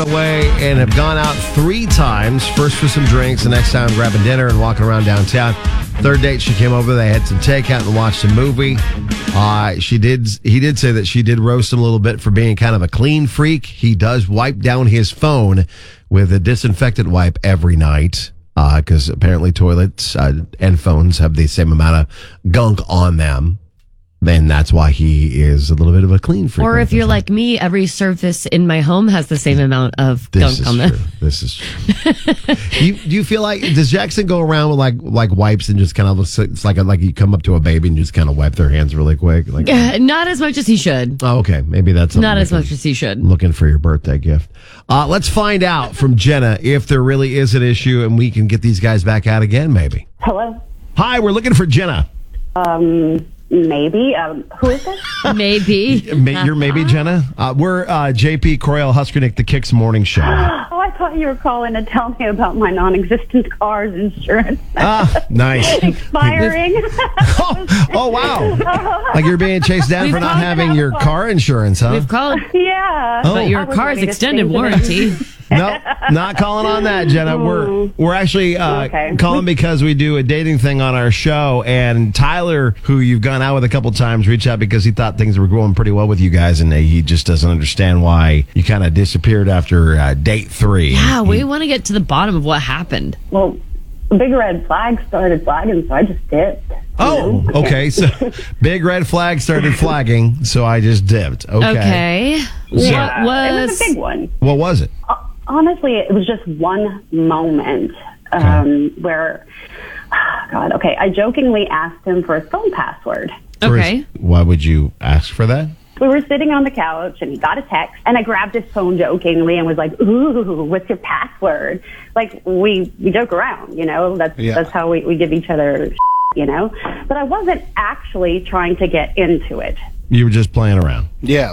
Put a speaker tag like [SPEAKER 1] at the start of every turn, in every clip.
[SPEAKER 1] the way, and have gone out 3 times. First for some drinks, the next time grabbing dinner and walking around downtown. Third date, she came over. They had some takeout and watched a movie. He did say that she did roast him a little bit for being kind of a clean freak. He does wipe down his phone with a disinfectant wipe every night because apparently toilets and phones have the same amount of gunk on them. Then that's why he is a little bit of a clean freak.
[SPEAKER 2] Or if you're like me, every surface in my home has the same amount of gunk on them.
[SPEAKER 1] This is true. Do you feel like, does Jackson go around with like wipes and just kind of, it's like you come up to a baby and just kind of wipe their hands really quick? Like,
[SPEAKER 2] not as much as he should.
[SPEAKER 1] Oh, okay. Maybe that's
[SPEAKER 2] not as much as he should.
[SPEAKER 1] Looking for your birthday gift. Let's find out from Jenna if there really is an issue and we can get these guys back out again, maybe.
[SPEAKER 3] Hello?
[SPEAKER 1] Hi, we're looking for Jenna.
[SPEAKER 3] Maybe. Who is this?
[SPEAKER 2] Maybe.
[SPEAKER 1] You're maybe Jenna? We're JP Coriel Huskernick, the Kicks Morning Show.
[SPEAKER 3] Oh, I thought you were calling to tell me about my non-existent car's insurance.
[SPEAKER 1] Nice.
[SPEAKER 3] Expiring.
[SPEAKER 1] oh, wow. Like you're being chased down for not having your car insurance, huh?
[SPEAKER 2] We've called.
[SPEAKER 3] Yeah.
[SPEAKER 2] But your car's extended warranty.
[SPEAKER 1] No, not calling on that, Jenna. We're actually calling because we do a dating thing on our show, and Tyler, who you've gone out with a couple times, reached out because he thought things were going pretty well with you guys, and he just doesn't understand why you kind of disappeared after date 3.
[SPEAKER 2] Yeah, we want to get to the bottom of what happened.
[SPEAKER 3] Well, the big red flag started flagging, so I just dipped.
[SPEAKER 1] Oh, okay. So big red flag started flagging, so I just dipped. Okay.
[SPEAKER 3] Yeah, it was a big one.
[SPEAKER 1] What was it?
[SPEAKER 3] Honestly, it was just one moment where, I jokingly asked him for his phone password.
[SPEAKER 2] Okay.
[SPEAKER 1] Why would you ask for that?
[SPEAKER 3] We were sitting on the couch, and he got a text, and I grabbed his phone jokingly and was like, "Ooh, what's your password?" Like, we joke around, That's how we give each other, But I wasn't actually trying to get into it.
[SPEAKER 1] You were just playing around.
[SPEAKER 4] Yeah,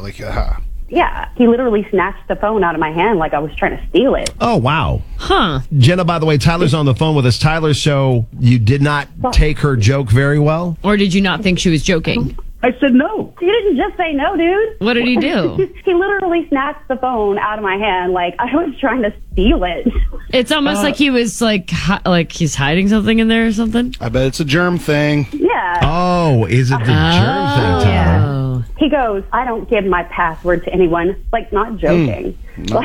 [SPEAKER 3] Yeah, he literally snatched the phone out of my hand like I was trying to steal it.
[SPEAKER 1] Oh, wow.
[SPEAKER 2] Huh.
[SPEAKER 1] Jenna, by the way, Tyler's on the phone with us. Tyler, so you did not take her joke very well?
[SPEAKER 2] Or did you not think she was joking?
[SPEAKER 5] I said no.
[SPEAKER 3] You didn't just say no, dude.
[SPEAKER 2] What did he do?
[SPEAKER 3] He literally snatched the phone out of my hand like I was trying to steal it.
[SPEAKER 2] It's almost like he was like he's hiding something in there or something.
[SPEAKER 4] I bet it's a germ thing.
[SPEAKER 3] Yeah.
[SPEAKER 1] Oh, is it the germ thing, Tyler?
[SPEAKER 3] Yeah. He goes, "I don't give my password to anyone." Like, not joking.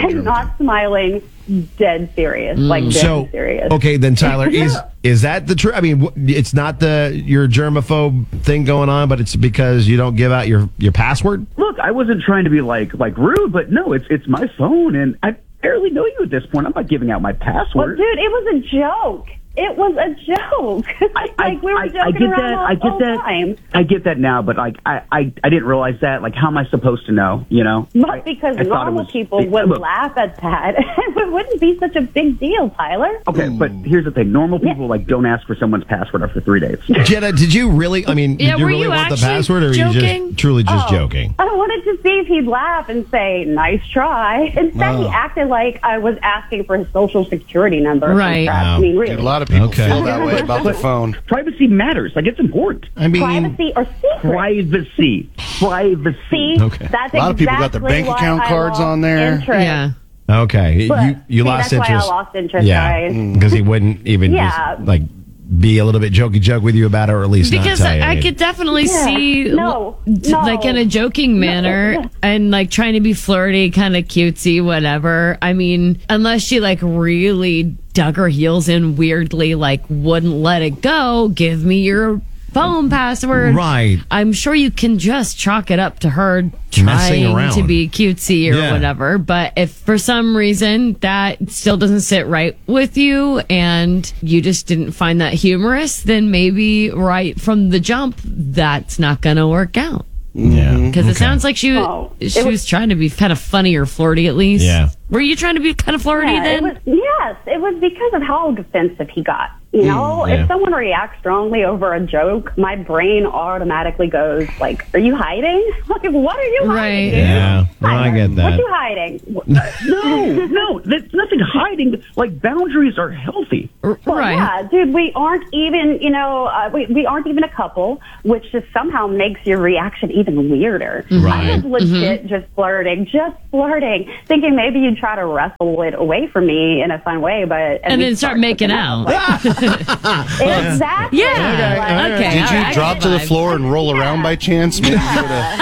[SPEAKER 3] Not smiling. Dead serious. Dead serious.
[SPEAKER 1] Okay, then Tyler, is that the truth? I mean, it's not your germaphobe thing going on, but it's because you don't give out your password?
[SPEAKER 5] Look, I wasn't trying to be like rude, but no, it's my phone, and I barely know you at this point. I'm not giving out my password.
[SPEAKER 3] Well, dude, it was a joke. It was a joke. We were joking around all the time.
[SPEAKER 5] I get that now, but I didn't realize that. Like, how am I supposed to know?
[SPEAKER 3] But because normal people would laugh at that, it wouldn't be such a big deal, Tyler.
[SPEAKER 5] Okay, but here's the thing: normal people don't ask for someone's password after 3 days.
[SPEAKER 1] Jenna, did you really? I mean, did you really want the password, or
[SPEAKER 2] joking?
[SPEAKER 1] Were you just truly just joking?
[SPEAKER 3] I wanted to see if he'd laugh and say, "Nice try." Instead, he acted like I was asking for his social security number.
[SPEAKER 2] Right.
[SPEAKER 1] Wow.
[SPEAKER 3] I mean, really.
[SPEAKER 4] A lot of people feel that way about their phone.
[SPEAKER 5] Privacy matters. Like, it's important.
[SPEAKER 1] I mean,
[SPEAKER 3] privacy or secret?
[SPEAKER 5] Privacy.
[SPEAKER 1] Okay.
[SPEAKER 3] That's
[SPEAKER 4] a lot of people got their bank account cards on there.
[SPEAKER 3] Interest.
[SPEAKER 2] Yeah.
[SPEAKER 1] Okay. You lost
[SPEAKER 3] that's
[SPEAKER 1] interest.
[SPEAKER 3] Why I lost interest,
[SPEAKER 1] yeah.
[SPEAKER 3] guys.
[SPEAKER 1] Because he wouldn't even just, be a little bit jokey with you about it, or at least
[SPEAKER 2] because
[SPEAKER 1] not tell you.
[SPEAKER 2] I could definitely see like in a joking manner and like trying to be flirty, kind of cutesy, whatever. I mean, unless she like really dug her heels in weirdly, like wouldn't let it go, give me your phone password.
[SPEAKER 1] Right.
[SPEAKER 2] I'm sure you can just chalk it up to her trying to be cutesy or whatever. But if for some reason that still doesn't sit right with you and you just didn't find that humorous, then maybe right from the jump, that's not going to work out.
[SPEAKER 1] Yeah.
[SPEAKER 2] Because it sounds like she was trying to be kind of funny or flirty at least.
[SPEAKER 1] Yeah.
[SPEAKER 2] Were you trying to be kind of flirty then?
[SPEAKER 3] Yes. It was because of how defensive he got. You know, if someone reacts strongly over a joke, my brain automatically goes like, "Are you hiding? Like, what are you hiding?" Dude?
[SPEAKER 1] Yeah, well, I get that.
[SPEAKER 3] What are you hiding?
[SPEAKER 5] No, there's nothing hiding. Like, boundaries are healthy.
[SPEAKER 3] Well, yeah, dude, we aren't even, we aren't even a couple, which just somehow makes your reaction even weirder.
[SPEAKER 1] Right.
[SPEAKER 3] I was legit just flirting, thinking maybe you'd try to wrestle it away from me in a fun way, but
[SPEAKER 2] and then start making out.
[SPEAKER 3] Exactly.
[SPEAKER 2] Yeah. Okay.
[SPEAKER 4] Did you drop to the floor and roll around by chance? Maybe you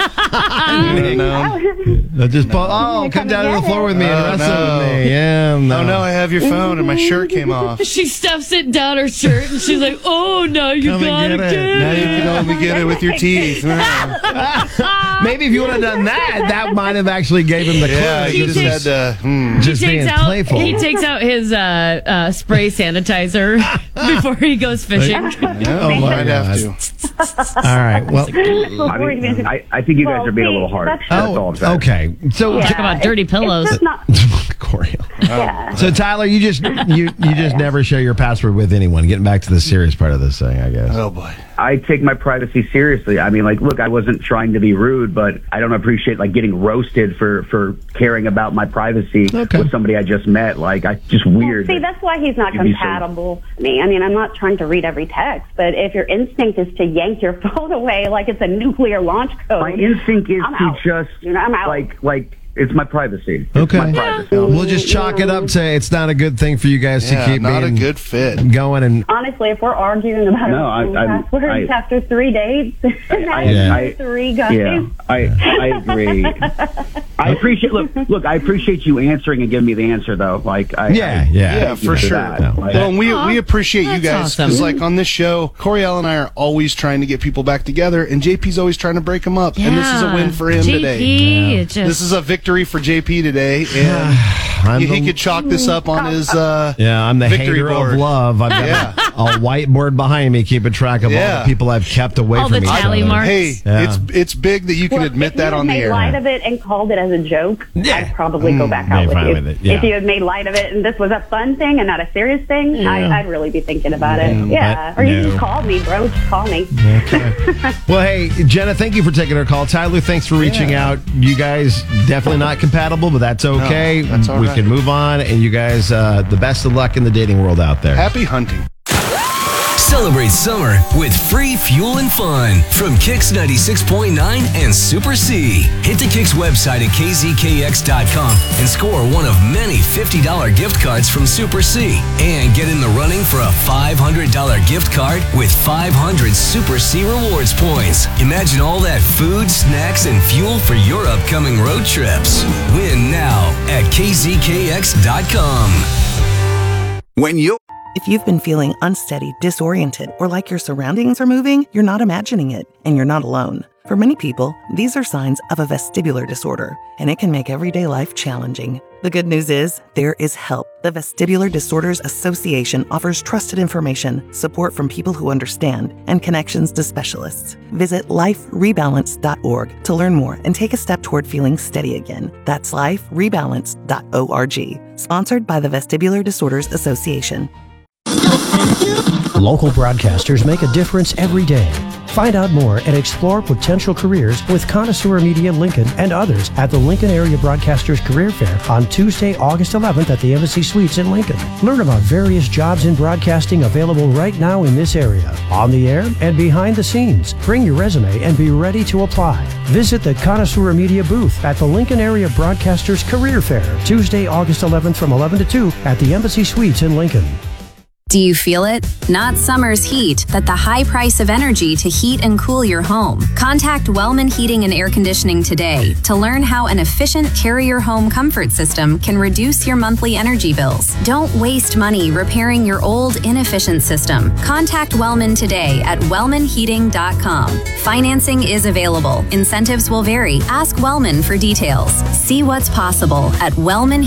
[SPEAKER 1] just come down to the floor with me and wrestle with me. Yeah.
[SPEAKER 4] No. Oh no, I have your phone and my shirt came off.
[SPEAKER 2] She stuffs it down her shirt and she's like, "Oh no, you gotta get it.
[SPEAKER 4] Now you can only get it with your teeth."
[SPEAKER 1] Maybe if you would have done that might have actually gave him the clue.
[SPEAKER 4] Yeah, you just had to.
[SPEAKER 1] Just being playful.
[SPEAKER 2] He takes out his spray sanitizer before he goes fishing.
[SPEAKER 4] I might have to.
[SPEAKER 1] All right. Well,
[SPEAKER 5] I think you guys are being a little harsh. That's all I'm saying.
[SPEAKER 1] Okay. So
[SPEAKER 2] talk about dirty pillows.
[SPEAKER 1] Corey. So Tyler, you just never share your password with anyone. Getting back to the serious part of this thing, I guess.
[SPEAKER 4] Oh boy.
[SPEAKER 5] I take my privacy seriously. I mean, like, look, I wasn't trying to be rude, but I don't appreciate like getting roasted for caring about my privacy with somebody I just met. Like, I just weird.
[SPEAKER 3] See, that's why he's not compatible with me. I mean, I'm not trying to read every text, but if your instinct is to yank your phone away like it's a nuclear launch code,
[SPEAKER 5] my instinct is to just
[SPEAKER 3] I'm out.
[SPEAKER 5] Like. It's my privacy.
[SPEAKER 1] Okay.
[SPEAKER 5] My privacy.
[SPEAKER 1] We'll just chalk it up to it's not a good thing for you guys to keep
[SPEAKER 4] not
[SPEAKER 1] being
[SPEAKER 4] a good fit
[SPEAKER 1] going. And
[SPEAKER 3] honestly, if we're arguing about passwords after 3 dates, after 3 guys.
[SPEAKER 5] Yeah, I agree. I appreciate I appreciate you answering and giving me the answer though. Like
[SPEAKER 4] for sure. Well, we appreciate you guys because like on this show, Coriel and I are always trying to get people back together, and JP's always trying to break them up. And this is a win for him today. This is a victory for JP today, and he could chalk this up on his
[SPEAKER 1] I'm the hater
[SPEAKER 4] board.
[SPEAKER 1] of love. I've got a whiteboard behind me keeping track of all the people I've kept away
[SPEAKER 2] all
[SPEAKER 1] from
[SPEAKER 2] the
[SPEAKER 1] each
[SPEAKER 2] tally
[SPEAKER 1] other.
[SPEAKER 2] marks.
[SPEAKER 4] Hey, it's big that you can admit that on the air.
[SPEAKER 3] If you had made light of it and called it as a joke, I'd probably go back out with you. If you had made light of it and this was a fun thing and not a serious thing, I'd really be thinking about it. Or you just call me, bro. Just call me.
[SPEAKER 1] Well, hey, Jenna, thank you for taking our call. Tyler, thanks for reaching out. You guys definitely not compatible, but that's okay.
[SPEAKER 4] No, that's all
[SPEAKER 1] we
[SPEAKER 4] right.
[SPEAKER 1] can move on, and you guys, the best of luck in the dating world out there.
[SPEAKER 4] Happy hunting.
[SPEAKER 6] Celebrate summer with free fuel and fun from Kix 96.9 and Super C. Hit the Kix website at kzkx.com and score one of many $50 gift cards from Super C. And get in the running for a $500 gift card with 500 Super C rewards points. Imagine all that food, snacks, and fuel for your upcoming road trips. Win now at kzkx.com.
[SPEAKER 7] If you've been feeling unsteady, disoriented, or like your surroundings are moving, you're not imagining it, and you're not alone. For many people, these are signs of a vestibular disorder, and it can make everyday life challenging. The good news is, there is help. The Vestibular Disorders Association offers trusted information, support from people who understand, and connections to specialists. Visit liferebalance.org to learn more and take a step toward feeling steady again. That's liferebalance.org. Sponsored by the Vestibular Disorders Association.
[SPEAKER 8] Local broadcasters make a difference every day. Find out more and explore potential careers with Connoisseur Media Lincoln and others at the Lincoln Area Broadcasters Career Fair on Tuesday, August 11th at the Embassy Suites in Lincoln. Learn about various jobs in broadcasting available right now in this area, on the air and behind the scenes. Bring your resume and be ready to apply. Visit the Connoisseur Media booth at the Lincoln Area Broadcasters Career Fair, Tuesday, August 11th from 11 to 2 at the Embassy Suites in Lincoln.
[SPEAKER 9] Do you feel it? Not summer's heat, but the high price of energy to heat and cool your home. Contact Wellman Heating and Air Conditioning today to learn how an efficient Carrier home comfort system can reduce your monthly energy bills. Don't waste money repairing your old, inefficient system. Contact Wellman today at wellmanheating.com. Financing is available. Incentives will vary. Ask Wellman for details. See what's possible at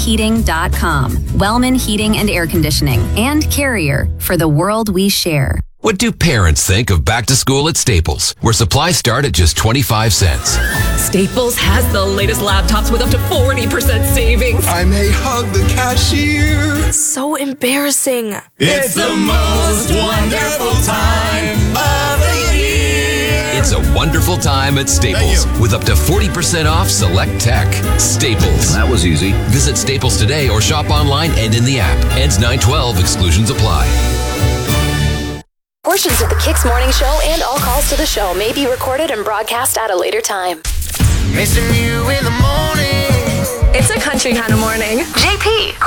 [SPEAKER 9] wellmanheating.com. Wellman Heating and Air Conditioning and Carrier for the world we share.
[SPEAKER 6] What do parents think of back to school at Staples, where supplies start at just 25 cents?
[SPEAKER 10] Staples has the latest laptops with up to 40% savings.
[SPEAKER 11] I may hug the cashier.
[SPEAKER 10] So embarrassing.
[SPEAKER 11] It's the most wonderful time of the year.
[SPEAKER 6] It's a wonderful time at Staples with up to 40% off select tech. Staples.
[SPEAKER 12] That was easy.
[SPEAKER 6] Visit Staples today or shop online and in the app. Ends 9/12. Exclusions apply.
[SPEAKER 13] Portions of the Kicks Morning Show and all calls to the show may be recorded and broadcast at a later time.
[SPEAKER 11] Missing you in the morning.
[SPEAKER 10] It's a country kind of morning.
[SPEAKER 13] JP.